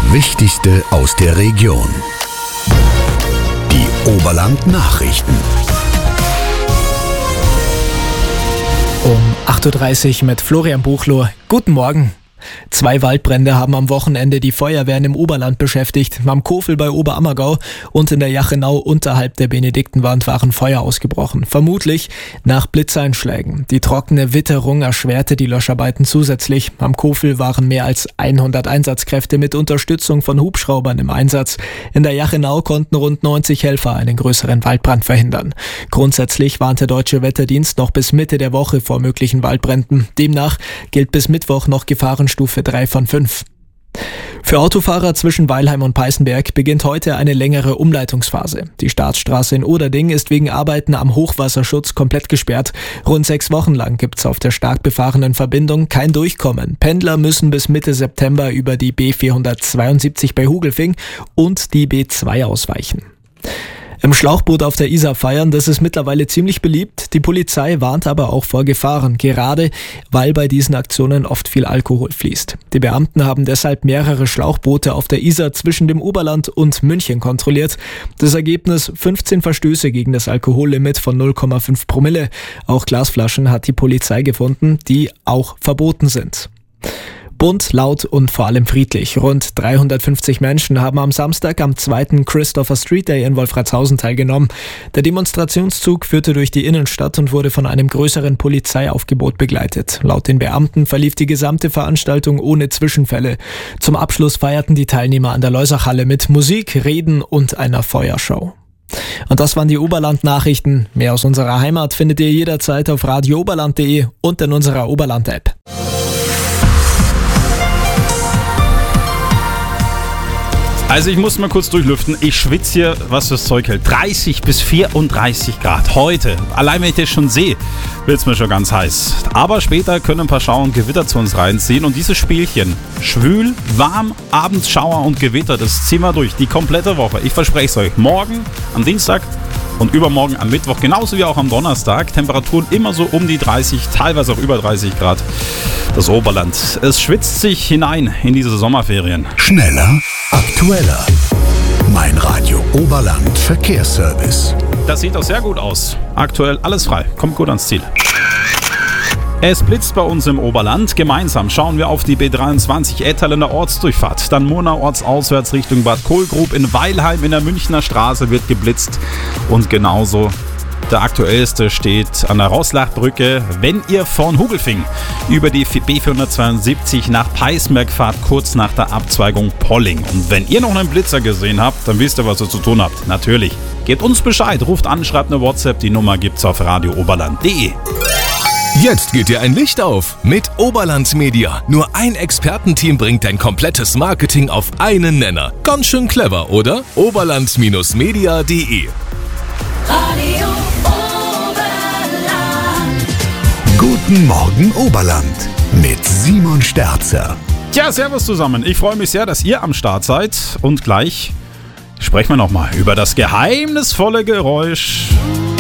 Das Wichtigste aus der Region. Die Oberland-Nachrichten. Um 8.30 Uhr mit Florian Buchloh. Guten Morgen. 2 Waldbrände haben am Wochenende die Feuerwehren im Oberland beschäftigt. Am Kofel bei Oberammergau und in der Jachenau unterhalb der Benediktenwand waren Feuer ausgebrochen. Vermutlich nach Blitzeinschlägen. Die trockene Witterung erschwerte die Löscharbeiten zusätzlich. Am Kofel waren mehr als 100 Einsatzkräfte mit Unterstützung von Hubschraubern im Einsatz. In der Jachenau konnten rund 90 Helfer einen größeren Waldbrand verhindern. Grundsätzlich warnt der Deutsche Wetterdienst noch bis Mitte der Woche vor möglichen Waldbränden. Demnach gilt bis Mittwoch noch Gefahrenstufe 3 von 5. Für Autofahrer zwischen Weilheim und Peißenberg beginnt heute eine längere Umleitungsphase. Die Staatsstraße in Oderding ist wegen Arbeiten am Hochwasserschutz komplett gesperrt. Rund 6 Wochen lang gibt's auf der stark befahrenen Verbindung kein Durchkommen. Pendler müssen bis Mitte September über die B472 bei Hugelfing und die B2 ausweichen. Im Schlauchboot auf der Isar feiern, das ist mittlerweile ziemlich beliebt. Die Polizei warnt aber auch vor Gefahren, gerade weil bei diesen Aktionen oft viel Alkohol fließt. Die Beamten haben deshalb mehrere Schlauchboote auf der Isar zwischen dem Oberland und München kontrolliert. Das Ergebnis: 15 Verstöße gegen das Alkohollimit von 0,5 Promille. Auch Glasflaschen hat die Polizei gefunden, die auch verboten sind. Bunt, laut und vor allem friedlich. Rund 350 Menschen haben am Samstag am 2. Christopher Street Day in Wolfratshausen teilgenommen. Der Demonstrationszug führte durch die Innenstadt und wurde von einem größeren Polizeiaufgebot begleitet. Laut den Beamten verlief die gesamte Veranstaltung ohne Zwischenfälle. Zum Abschluss feierten die Teilnehmer an der Leusachhalle mit Musik, Reden und einer Feuershow. Und das waren die Oberland-Nachrichten. Mehr aus unserer Heimat findet ihr jederzeit auf radiooberland.de und in unserer Oberland-App. Also ich muss mal kurz durchlüften. Ich schwitze hier, was das Zeug hält. 30 bis 34 Grad heute. Allein wenn ich das schon sehe, wird es mir schon ganz heiß. Aber später können ein paar Schauer und Gewitter zu uns reinziehen. Und dieses Spielchen, schwül, warm, abends Schauer und Gewitter, das ziehen wir durch. Die komplette Woche. Ich verspreche es euch. Morgen, am Dienstag und übermorgen am Mittwoch, genauso wie auch am Donnerstag. Temperaturen immer so um die 30, teilweise auch über 30 Grad. Das Oberland. Es schwitzt sich hinein in diese Sommerferien. Schneller, aktueller. Mein Radio Oberland Verkehrsservice. Das sieht doch sehr gut aus. Aktuell alles frei. Kommt gut ans Ziel. Es blitzt bei uns im Oberland. Gemeinsam schauen wir auf die B23 Etterländer Ortsdurchfahrt. Dann Murnau ortsauswärts Richtung Bad Kohlgrub. In Weilheim in der Münchner Straße wird geblitzt. Und genauso der aktuellste steht an der Rauslachbrücke. Wenn ihr von Hugelfing über die B472 nach Peißenberg fahrt, kurz nach der Abzweigung Polling. Und wenn ihr noch einen Blitzer gesehen habt, dann wisst ihr, was ihr zu tun habt. Natürlich. Gebt uns Bescheid, ruft an, schreibt eine WhatsApp. Die Nummer gibt's auf radiooberland.de. Jetzt geht dir ein Licht auf mit Oberland Media. Nur ein Expertenteam bringt dein komplettes Marketing auf einen Nenner. Ganz schön clever, oder? Oberland-media.de. Radio Oberland. Guten Morgen Oberland mit Simon Sterzer. Tja, servus zusammen. Ich freue mich sehr, dass ihr am Start seid. Und gleich sprechen wir nochmal über das geheimnisvolle Geräusch